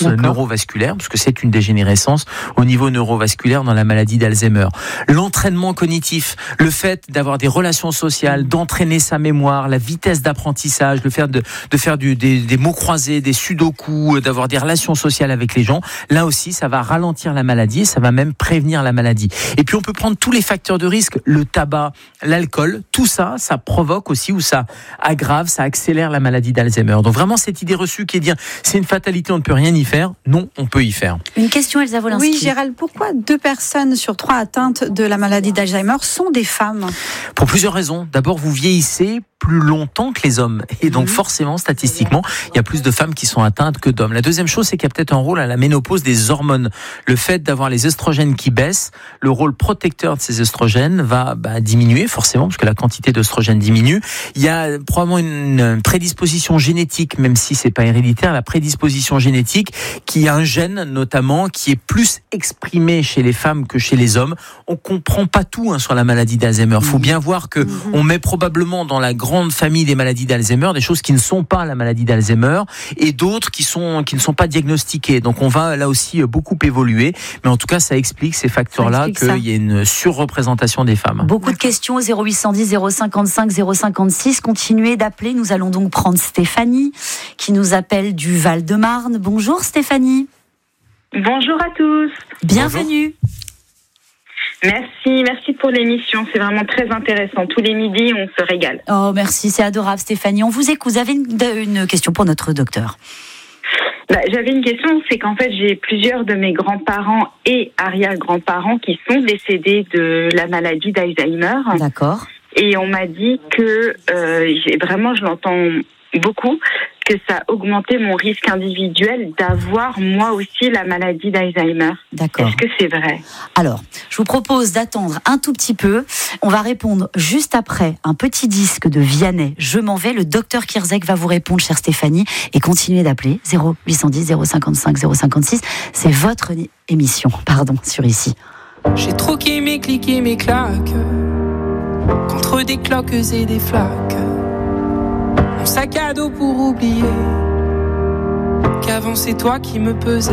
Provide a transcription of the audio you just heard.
neurovasculaire, parce que c'est une dégénérescence au niveau neurovasculaire dans la maladie d'Alzheimer. L'entraînement cognitif, le fait d'avoir des relations sociales, d'entraîner sa mémoire, la vitesse d'apprentissage, le fait de faire des mots croisés, des sudoku, d'avoir des relations sociales avec les gens, là aussi ça va ralentir la maladie et ça va même prévenir la maladie. Et puis on peut prendre tous les facteurs de risque, le tabac, l'alcool, tout ça, ça provoque aussi ou ça aggrave, ça accélère la maladie d'Alzheimer. Donc vraiment cette idée reçue qui est de dire c'est une fatalité, on ne peut rien y faire. Non, on peut y faire. Une question, Elsa Wolinski. Oui, Gérald, pourquoi 2 personnes sur 3 atteintes de la maladie d'Alzheimer sont des femmes ? Pour plusieurs raisons. D'abord, vous vieillissez plus longtemps que les hommes. Et donc forcément, statistiquement, il y a plus de femmes qui sont atteintes que d'hommes. La deuxième chose, c'est qu'il y a peut-être un rôle à la ménopause des hormones. Le fait d'avoir les œstrogènes qui baissent, le rôle protecteur de ces œstrogènes va diminuer forcément, parce que la quantité d'œstrogènes diminue. Il y a probablement une prédisposition génétique, même si c'est pas héréditaire, la prédisposition génétique, qui a un gène notamment, qui est plus exprimé chez les femmes que chez les hommes. On comprend pas tout sur la maladie d'Alzheimer. Il faut bien voir que on met probablement dans la grande famille des maladies d'Alzheimer des choses qui ne sont pas la maladie d'Alzheimer et d'autres qui ne sont pas diagnostiquées. Donc on va là aussi beaucoup évoluer, mais en tout cas ça explique ces facteurs-là qu'il y a une surreprésentation des femmes. Beaucoup de questions, 0810 055 056. Continuez d'appeler. Nous allons donc prendre Stéphanie qui nous appelle du Val-de-Marne. Bonjour Stéphanie. Bonjour à tous. Bienvenue. Merci pour l'émission, c'est vraiment très intéressant. Tous les midis, on se régale. Oh, merci, c'est adorable Stéphanie. On vous écoute, vous avez une question pour notre docteur. J'avais une question, c'est qu'en fait, j'ai plusieurs de mes grands-parents et arrière-grands-parents qui sont décédés de la maladie d'Alzheimer. D'accord. Et on m'a dit que, vraiment, je l'entends beaucoup, que ça augmentait mon risque individuel d'avoir moi aussi la maladie d'Alzheimer. D'accord. Est-ce que c'est vrai ? Alors, je vous propose d'attendre un tout petit peu. On va répondre juste après un petit disque de Vianney. Je m'en vais. Le docteur Kierzek va vous répondre, chère Stéphanie, et continuez d'appeler 0810 055 056. C'est votre émission, sur ici. J'ai troqué mes clics et mes claques contre des cloques et des flaques. Mon sac à dos pour oublier qu'avant c'est toi qui me pesais.